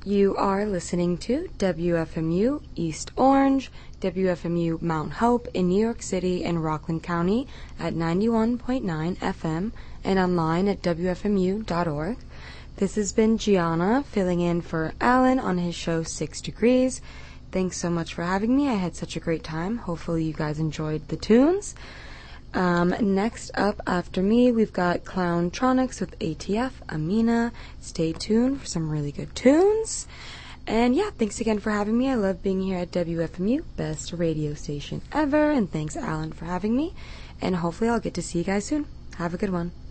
You are listening to WFMU East Orange, WFMU Mount Hope in New York City and Rockland County at 91.9 FM and online at WFMU.org. This has been Gianna filling in for Alan on his show 6 Degrees. Thanks so much for having me. I had such a great time. Hopefully you guys enjoyed the tunes. Next up after me, we've got Clowntronics with ATF, Amina. Stay tuned for some really good tunes. And yeah, thanks again for having me. I love being here at WFMU, best radio station ever. And thanks, Alan, for having me. And hopefully I'll get to see you guys soon. Have a good one.